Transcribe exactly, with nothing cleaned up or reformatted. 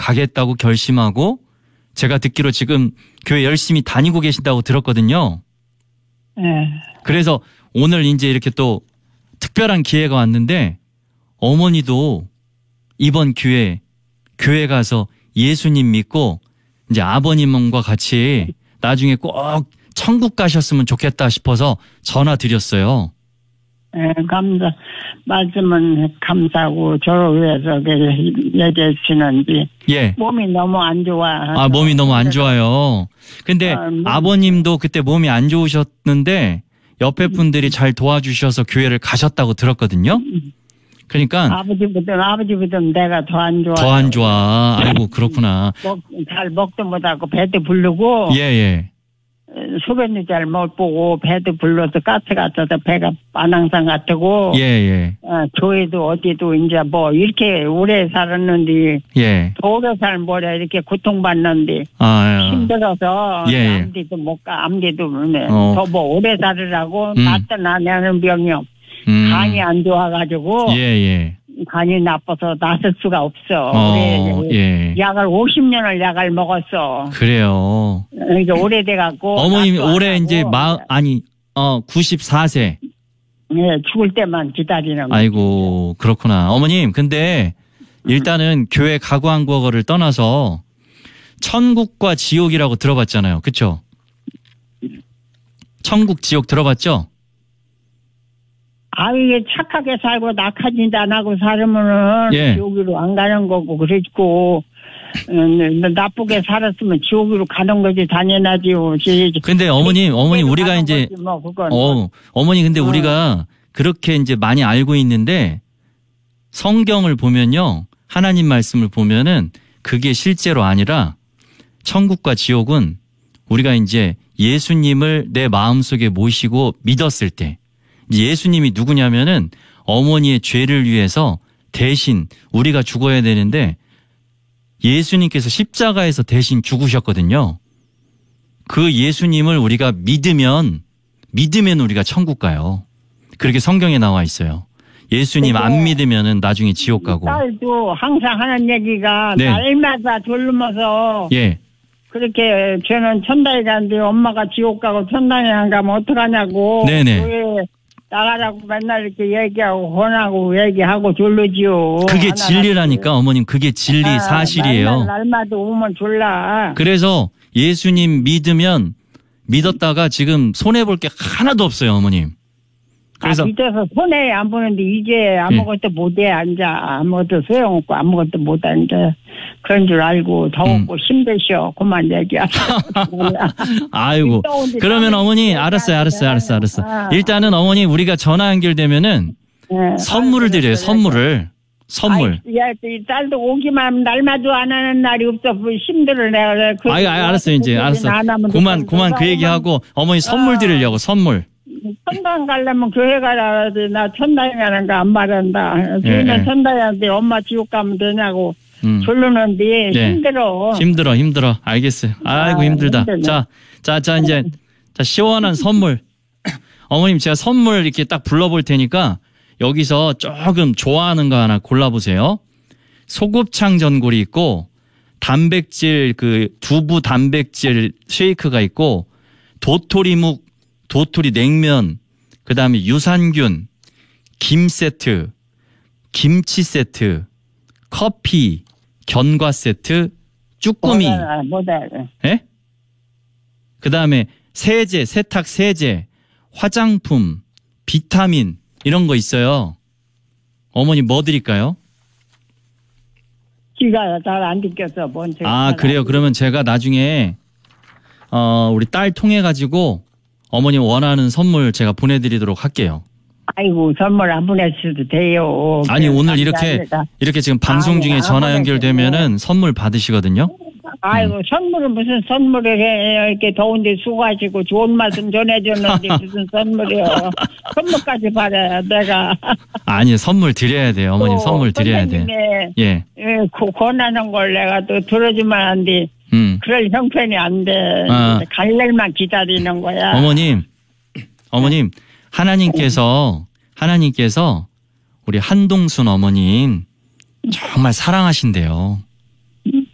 가겠다고 결심하고 제가 듣기로 지금 교회 열심히 다니고 계신다고 들었거든요. 네. 그래서 오늘 이제 이렇게 또 특별한 기회가 왔는데 어머니도 이번 기회에 교회 가서 예수님 믿고 이제 아버님과 같이 나중에 꼭 천국 가셨으면 좋겠다 싶어서 전화 드렸어요. 네, 감사, 말씀은 감사하고 저를 위해서 얘기해 주시는지. 예. 몸이 너무 안 좋아. 아, 몸이 너무 안 좋아요. 근데 아, 몸... 아버님도 그때 몸이 안 좋으셨는데 옆에 분들이 잘 도와주셔서 교회를 가셨다고 들었거든요. 그러니까 아버지보다 아버지보다 내가 더 안 좋아. 더 안 좋아. 아이고 그렇구나. 먹, 잘 먹도 못하고 배도 부르고. 예예. 예. 소변도 잘 못 보고 배도 불러서 가스 같아서 배가 반항상 같고. 예예. 어, 교회도 어디도 이제 뭐 이렇게 오래 살았는데. 예. 더 오래 살면 뭐라 이렇게 고통받는데. 아, 힘들어서. 예. 암디도 못 가. 암디도 네. 어. 더 뭐 오래 살으라고. 음. 낫다 나냐는 병이 없. 음. 간이 안 좋아가지고. 예예. 간이 나빠서 나설 수가 없어. 어, 예. 약을 오십 년을 약을 먹었어. 그래요. 이게 오래돼갖고. 어머님 올해 이제 마 아니 어 구십사 세. 네, 죽을 때만 기다리는. 아이고 그렇구나. 어머님 근데 일단은 교회 가구한 거를 떠나서 천국과 지옥이라고 들어봤잖아요. 그렇죠? 천국 지옥 들어봤죠? 아, 이게 착하게 살고 낙하짓 안 하고 살으면은 예. 지옥으로 안 가는 거고 그랬고 음, 나쁘게 살았으면 지옥으로 가는 거지 당연하지요. 근데 어머님, 어머님 우리가 이제 뭐, 어, 어머니 근데 어. 우리가 그렇게 이제 많이 알고 있는데 성경을 보면요. 하나님 말씀을 보면은 그게 실제로 아니라 천국과 지옥은 우리가 이제 예수님을 내 마음속에 모시고 믿었을 때 예수님이 누구냐면은 어머니의 죄를 위해서 대신 우리가 죽어야 되는데 예수님께서 십자가에서 대신 죽으셨거든요. 그 예수님을 우리가 믿으면 믿으면 우리가 천국 가요. 그렇게 성경에 나와 있어요. 예수님 안 믿으면은 나중에 지옥 가고. 딸도 항상 하는 얘기가 네. 날마다 졸면서 예. 그렇게 쟤는 천당에 가는데 엄마가 지옥 가고 천당에 안 가면 어떡하냐고. 네네. 왜 나가라고 맨날 이렇게 얘기하고 권하고 얘기하고 졸르지요. 그게 진리라니까 어머님 그게 진리 아, 사실이에요. 날마다, 날마다 오면 졸라. 그래서 예수님 믿으면 믿었다가 지금 손해볼 게 하나도 없어요 어머님. 그래서 아, 밑에서 손해 안 보는데 이제 아무것도 예. 못해 앉아. 아무것도 소용없고 아무것도 못 앉아. 그런 줄 알고 더웠고 음. 힘드셔. 그만 얘기하세요. 아이고. 그러면 어머니 알았어요 알았어요 알았어요 알았어. 아. 일단은 어머니 우리가 전화 연결되면은 네. 선물을 드려요. 선물을. 선물. 아이, 야, 이 딸도 오기만 하면 날마다 안 하는 날이 없어. 힘들어 내가. 그, 아이, 아이 알았어요 이제 알았어. 그만 그만 그 얘기하고 어머니 선물 드리려고 선물. 천당 가려면 교회 가야 돼. 나 천당에 가는가 안 말한다. 주인은 예, 예. 천당에 엄마 지옥 가면 되냐고 음. 졸르는데 예. 힘들어. 힘들어 힘들어. 알겠어요. 아이고 아, 힘들다. 힘들네. 자, 자, 자 이제 자 시원한 선물. 어머님 제가 선물 이렇게 딱 불러볼 테니까 여기서 조금 좋아하는 거 하나 골라보세요. 소곱창 전골이 있고 단백질 그 두부 단백질 쉐이크가 있고 도토리묵 도토리 냉면, 그 다음에 유산균, 김 세트, 김치 세트, 커피, 견과 세트, 쭈꾸미. 뭐다, 예? 그 다음에 세제, 세탁 세제, 화장품, 비타민 이런 거 있어요. 어머니 뭐 드릴까요? 귀가 잘 안 듣겠어. 뭔 아 그래요. 그러면 제가 나중에 어, 우리 딸 통해 가지고 어머님 원하는 선물 제가 보내드리도록 할게요. 아이고 선물 안 보내셔도 돼요. 아니 오늘 이렇게 아니다. 이렇게 지금 방송 중에 아니, 전화 연결되면은 선물 받으시거든요. 아이고 음. 선물은 무슨 선물을 해. 이렇게 더운데 수고하시고 좋은 말씀 전해줬는데 무슨 선물이요. 선물까지 받아야 내가. 아니 선물 드려야 돼요. 어머님 선물 드려야 돼. 예. 예, 권하는 걸 내가 또 들어주면 안 돼. 음. 그럴 형편이 안 돼. 아. 갈날만 기다리는 거야. 어머님, 어머님, 하나님께서, 하나님께서 우리 한동순 어머님 정말 사랑하신대요.